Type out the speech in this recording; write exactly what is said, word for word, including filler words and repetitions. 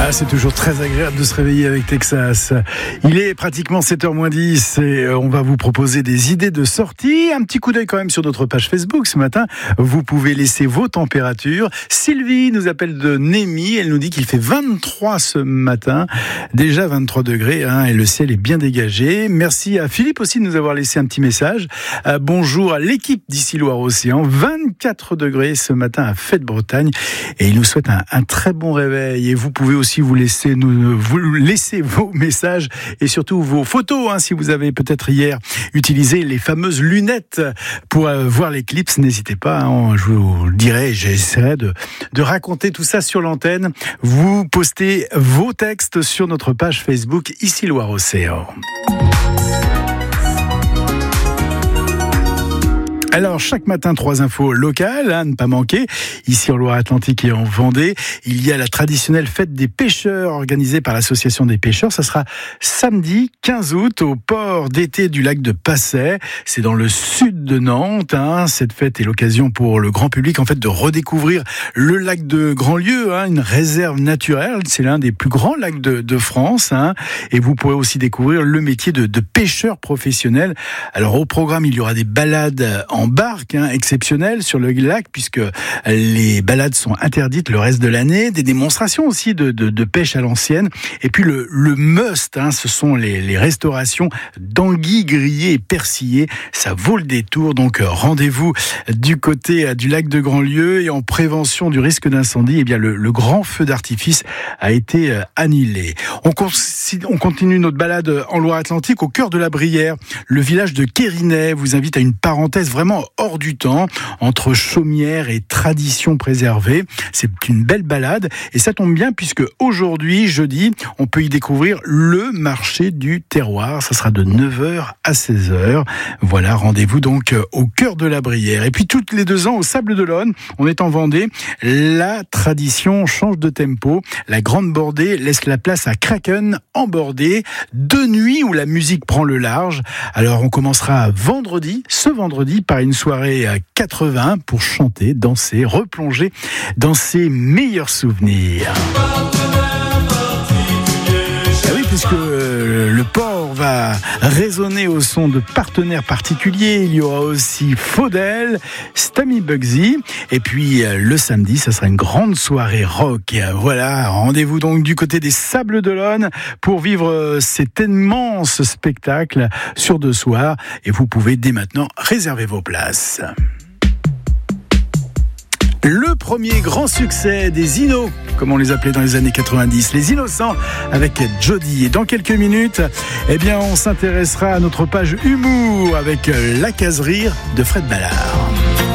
Ah, c'est toujours très agréable de se réveiller avec Texas. Il est pratiquement sept heures moins dix et on va vous proposer des idées de sortie. Un petit coup d'œil quand même sur notre page Facebook ce matin. Vous pouvez laisser vos températures. Sylvie nous appelle de Némy. Elle nous dit qu'il fait vingt-trois ce matin. Déjà vingt-trois degrés hein, et le ciel est bien dégagé. Merci à Philippe aussi de nous avoir laissé un petit message. Euh, bonjour à l'équipe d'ici Loire-Océan. vingt-quatre degrés ce matin à Fête-Bretagne et il nous souhaite un, un très bon réveil. Et vous pouvez aussi vous laisser, nous, vous laisser vos messages et surtout vos photos. Hein, si vous avez peut-être hier utilisé les fameuses lunettes pour euh, voir l'éclipse, n'hésitez pas. Hein, je vous le dirai, j'essaierai de, de raconter tout ça sur l'antenne. Vous postez vos textes sur notre page Facebook ici Loire-Océan. Alors, chaque matin, trois infos locales, hein, ne pas manquer. Ici, en Loire-Atlantique et en Vendée, il y a la traditionnelle fête des pêcheurs organisée par l'association des pêcheurs. Ça sera samedi quinze août au port d'été du lac de Passay. C'est dans le sud de Nantes. Hein. Cette fête est l'occasion pour le grand public, en fait, de redécouvrir le lac de Grandlieu, hein, une réserve naturelle. C'est l'un des plus grands lacs de, de France. Hein. Et vous pourrez aussi découvrir le métier de, de pêcheur professionnel. Alors, au programme, il y aura des balades en en barque hein, exceptionnelle sur le lac puisque les balades sont interdites le reste de l'année, des démonstrations aussi de, de, de pêche à l'ancienne et puis le, le must, hein, ce sont les, les restaurations d'anguilles grillées et persillées, ça vaut le détour donc rendez-vous du côté du lac de Grandlieu et en prévention du risque d'incendie, eh bien le, le grand feu d'artifice a été annulé. On, on continue notre balade en Loire-Atlantique au cœur de la Brière, le village de Quérinay vous invite à une parenthèse vraiment hors du temps, entre chaumière et tradition préservée. C'est une belle balade et ça tombe bien puisque aujourd'hui, jeudi, on peut y découvrir le marché du terroir. Ça sera de neuf heures à seize heures. Voilà, rendez-vous donc au cœur de la Brière. Et puis toutes les deux ans, au Sable d'Olonne, on est en Vendée, la tradition change de tempo. La Grande Bordée laisse la place à Kraken en Bordée. Deux nuits où la musique prend le large. Alors on commencera vendredi, ce vendredi, par une soirée à quatre-vingts pour chanter, danser, replonger dans ses meilleurs souvenirs. Ah oui, puisque le port va résonner au son de partenaires particuliers. Il y aura aussi Faudel, Stammy Bugsy. Et puis le samedi, ça sera une grande soirée rock. Voilà, rendez-vous donc du côté des Sables d'Olonne pour vivre cet immense spectacle sur deux soirs. Et vous pouvez dès maintenant réserver vos places. Le premier grand succès des Inno, comme on les appelait dans les années quatre-vingt-dix, les Innocents avec Jody. Et dans quelques minutes, eh bien, on s'intéressera à notre page humour avec la case rire de Fred Ballard.